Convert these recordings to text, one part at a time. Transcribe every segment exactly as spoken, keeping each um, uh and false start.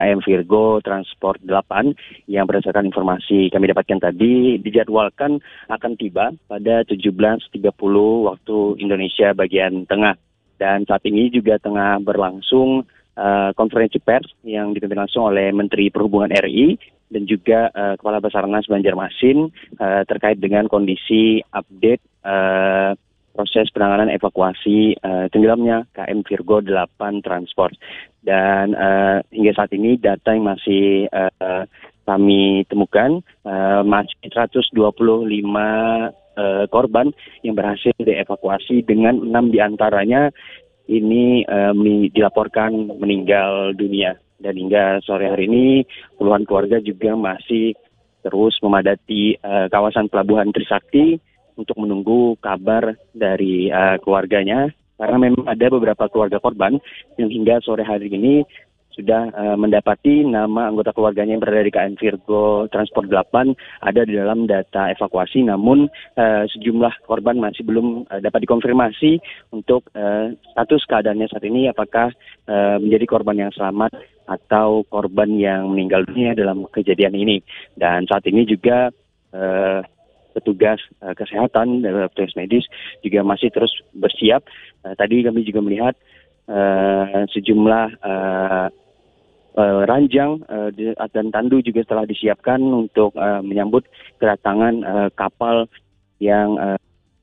K M Virgo Transport delapan yang berdasarkan informasi kami dapatkan tadi dijadwalkan akan tiba pada tujuh belas tiga puluh waktu Indonesia bagian tengah. Dan saat ini juga tengah berlangsung uh, konferensi pers yang dipimpin langsung oleh Menteri Perhubungan R I dan juga uh, Kepala Basarnas Banjarmasin uh, terkait dengan kondisi update uh, proses penanganan evakuasi uh, tenggelamnya K M Virgo delapan Transport. Dan uh, hingga saat ini data yang masih uh, kami temukan uh, masih seratus dua puluh lima uh, korban yang berhasil dievakuasi dengan enam diantaranya ini uh, dilaporkan meninggal dunia. Dan hingga sore hari ini puluhan keluarga juga masih terus memadati uh, kawasan Pelabuhan Trisakti untuk menunggu kabar dari uh, keluarganya, karena memang ada beberapa keluarga korban yang hingga sore hari ini sudah uh, mendapati nama anggota keluarganya yang berada di K M Virgo Transport delapan ada di dalam data evakuasi, namun uh, sejumlah korban masih belum uh, dapat dikonfirmasi untuk uh, status keadaannya saat ini, apakah uh, menjadi korban yang selamat atau korban yang meninggal dunia dalam kejadian ini. Dan saat ini juga uh, petugas uh, kesehatan dan petugas medis juga masih terus bersiap. Uh, tadi kami juga melihat uh, sejumlah uh, uh, ranjang uh, dan tandu juga telah disiapkan untuk uh, menyambut kedatangan uh, kapal yang uh...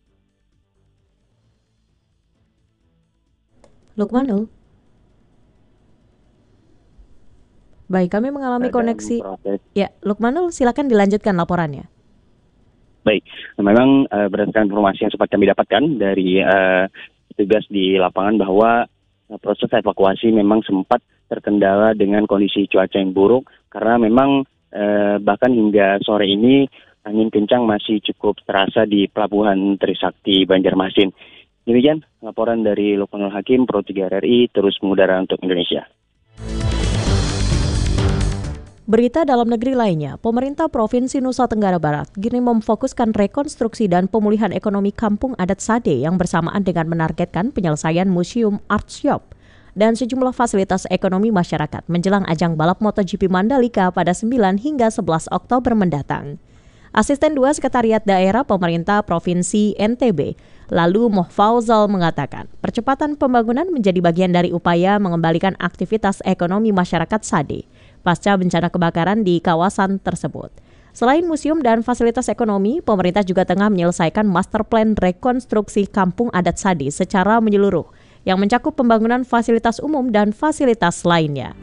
Lukmanul. Baik, kami mengalami koneksi. Proses. Ya, Lukmanul, silakan dilanjutkan laporannya. Baik, memang uh, berdasarkan informasi yang sempat kami dapatkan dari uh, petugas di lapangan bahwa uh, proses evakuasi memang sempat terkendala dengan kondisi cuaca yang buruk, karena memang uh, bahkan hingga sore ini angin kencang masih cukup terasa di Pelabuhan Trisakti Banjarmasin. Demikian laporan dari Lukmanul Hakim, Pro tiga R R I, terus mengudara untuk Indonesia. Berita dalam negeri lainnya, pemerintah Provinsi Nusa Tenggara Barat kini memfokuskan rekonstruksi dan pemulihan ekonomi Kampung Adat Sade yang bersamaan dengan menargetkan penyelesaian Museum Art Shop dan sejumlah fasilitas ekonomi masyarakat menjelang ajang balap MotoGP Mandalika pada sembilan hingga sebelas Oktober mendatang. Asisten dua Sekretariat Daerah Pemerintah Provinsi N T B, lalu Moh Fauzal mengatakan, percepatan pembangunan menjadi bagian dari upaya mengembalikan aktivitas ekonomi masyarakat Sade pasca bencana kebakaran di kawasan tersebut. Selain museum dan fasilitas ekonomi, pemerintah juga tengah menyelesaikan master plan rekonstruksi Kampung Adat Sade secara menyeluruh yang mencakup pembangunan fasilitas umum dan fasilitas lainnya.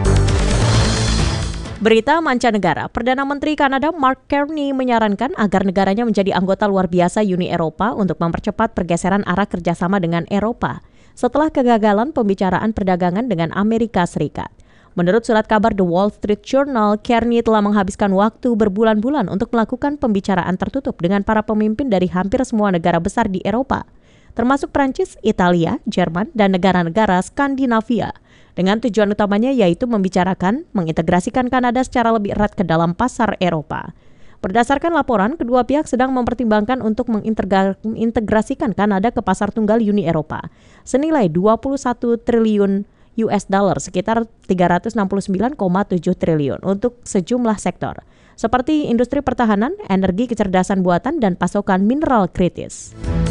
Berita mancanegara, Perdana Menteri Kanada Mark Carney menyarankan agar negaranya menjadi anggota luar biasa Uni Eropa untuk mempercepat pergeseran arah kerjasama dengan Eropa setelah kegagalan pembicaraan perdagangan dengan Amerika Serikat. Menurut surat kabar The Wall Street Journal, Carney telah menghabiskan waktu berbulan-bulan untuk melakukan pembicaraan tertutup dengan para pemimpin dari hampir semua negara besar di Eropa, termasuk Prancis, Italia, Jerman, dan negara-negara Skandinavia, dengan tujuan utamanya yaitu membicarakan mengintegrasikan Kanada secara lebih erat ke dalam pasar Eropa. Berdasarkan laporan, kedua pihak sedang mempertimbangkan untuk mengintegrasikan Kanada ke pasar tunggal Uni Eropa senilai dua puluh satu triliun U S dollar, sekitar tiga ratus enam puluh sembilan koma tujuh triliun untuk sejumlah sektor, seperti industri pertahanan, energi kecerdasan buatan, dan pasokan mineral kritis.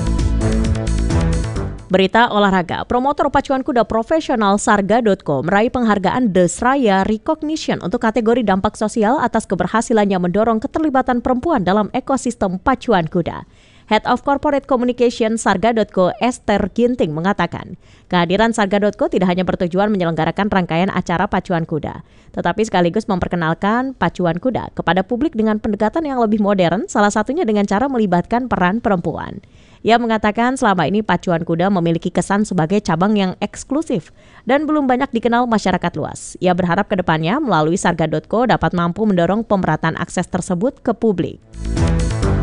Berita olahraga, promotor pacuan kuda profesional Sarga dot co meraih penghargaan The Sraya Recognition untuk kategori dampak sosial atas keberhasilannya mendorong keterlibatan perempuan dalam ekosistem pacuan kuda. Head of Corporate Communication Sarga dot co Esther Ginting mengatakan, kehadiran Sarga dot co tidak hanya bertujuan menyelenggarakan rangkaian acara pacuan kuda, tetapi sekaligus memperkenalkan pacuan kuda kepada publik dengan pendekatan yang lebih modern, salah satunya dengan cara melibatkan peran perempuan. Ia mengatakan selama ini pacuan kuda memiliki kesan sebagai cabang yang eksklusif dan belum banyak dikenal masyarakat luas. Ia berharap ke depannya melalui Sarga dot co dapat mampu mendorong pemerataan akses tersebut ke publik.